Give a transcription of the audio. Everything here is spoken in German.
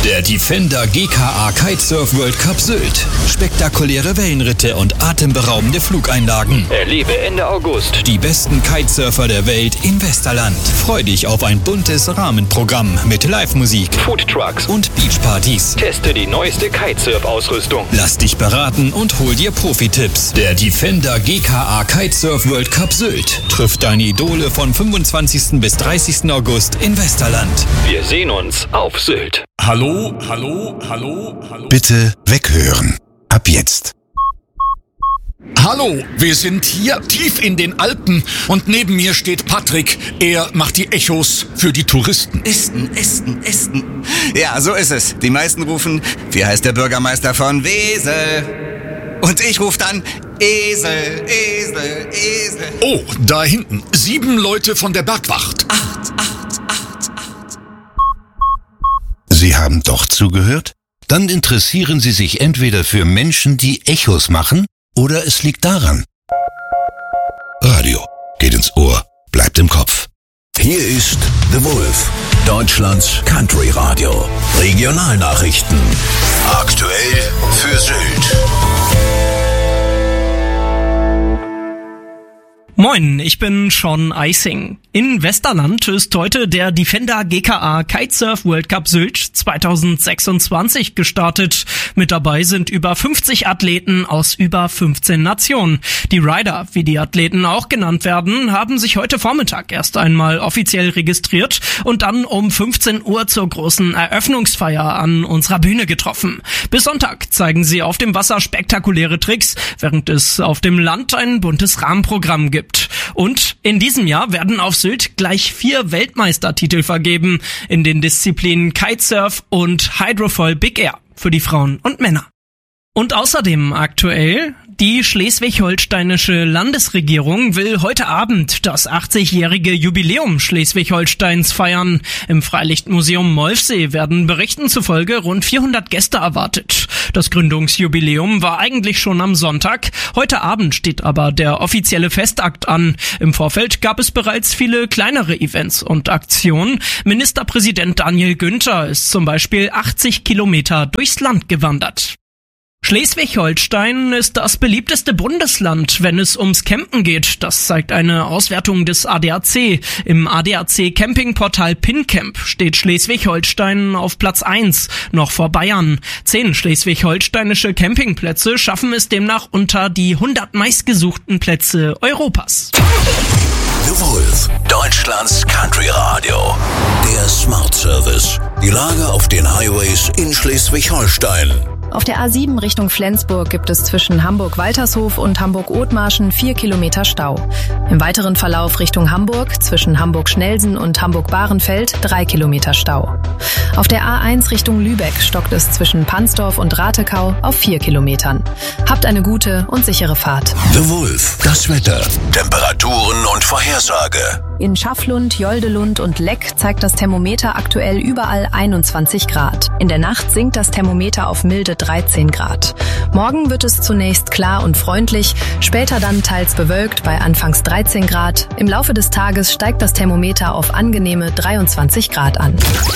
Der Defender GKA Kitesurf World Cup Sylt. Spektakuläre Wellenritte und atemberaubende Flugeinlagen. Erlebe Ende August Die besten Kitesurfer der Welt in Westerland. Freu dich auf ein buntes Rahmenprogramm mit Live-Musik, Foodtrucks und Beachpartys. Teste die neueste Kitesurf-Ausrüstung. Lass dich beraten und hol dir Profi-Tipps. Der Defender GKA Kitesurf World Cup Sylt trifft deine Idole von 25. bis 30. August in Westerland. Wir sehen uns auf Sylt. Hallo, hallo, hallo, hallo. Bitte weghören. Ab jetzt. Hallo, wir sind hier tief in den Alpen und neben mir steht Patrick. Er macht die Echos für die Touristen. Esten. Ja, so ist es. Die meisten rufen, wie heißt der Bürgermeister von Wesel? Und ich rufe dann, Esel. Oh, da hinten. 7 Leute von der Bergwacht. Sie haben doch zugehört? Dann interessieren Sie sich entweder für Menschen, die Echos machen, oder es liegt daran. Radio geht ins Ohr, bleibt im Kopf. Hier ist The Wolf, Deutschlands Country Radio. Regionalnachrichten. Aktuell für Sylt. Moin, ich bin Sean Eising. In Westerland ist heute der Defender GKA Kitesurf World Cup Sylt 2026 gestartet. Mit dabei sind über 50 Athleten aus über 15 Nationen. Die Rider, wie die Athleten auch genannt werden, haben sich heute Vormittag erst einmal offiziell registriert und dann um 15 Uhr zur großen Eröffnungsfeier an unserer Bühne getroffen. Bis Sonntag zeigen sie auf dem Wasser spektakuläre Tricks, während es auf dem Land ein buntes Rahmenprogramm gibt. Und in diesem Jahr werden auf Sylt gleich 4 Weltmeistertitel vergeben in den Disziplinen Kitesurf und Hydrofoil Big Air für die Frauen und Männer. Und außerdem aktuell: Die schleswig-holsteinische Landesregierung will heute Abend das 80-jährige Jubiläum Schleswig-Holsteins feiern. Im Freilichtmuseum Molfsee werden Berichten zufolge rund 400 Gäste erwartet. Das Gründungsjubiläum war eigentlich schon am Sonntag. Heute Abend steht aber der offizielle Festakt an. Im Vorfeld gab es bereits viele kleinere Events und Aktionen. Ministerpräsident Daniel Günther ist zum Beispiel 80 Kilometer durchs Land gewandert. Schleswig-Holstein ist das beliebteste Bundesland, wenn es ums Campen geht. Das zeigt eine Auswertung des ADAC. Im ADAC-Campingportal PinCamp steht Schleswig-Holstein auf Platz 1, noch vor Bayern. 10 schleswig-holsteinische Campingplätze schaffen es demnach unter die 100 meistgesuchten Plätze Europas. The Wolf, Deutschlands Country Radio. Der Smart Service. Die Lage auf den Highways in Schleswig-Holstein. Auf der A7 Richtung Flensburg gibt es zwischen Hamburg-Waltershof und Hamburg-Othmarschen 4 Kilometer Stau. Im weiteren Verlauf Richtung Hamburg zwischen Hamburg-Schnelsen und Hamburg-Bahrenfeld 3 Kilometer Stau. Auf der A1 Richtung Lübeck stockt es zwischen Pansdorf und Ratekau auf 4 Kilometern. Habt eine gute und sichere Fahrt. The Wolf, das Wetter, Temperaturen und Vorhersage. In Schafflund, Joldelund und Leck zeigt das Thermometer aktuell überall 21 Grad. In der Nacht sinkt das Thermometer auf milde 13 Grad. Morgen wird es zunächst klar und freundlich, später dann teils bewölkt bei anfangs 13 Grad. Im Laufe des Tages steigt das Thermometer auf angenehme 23 Grad an.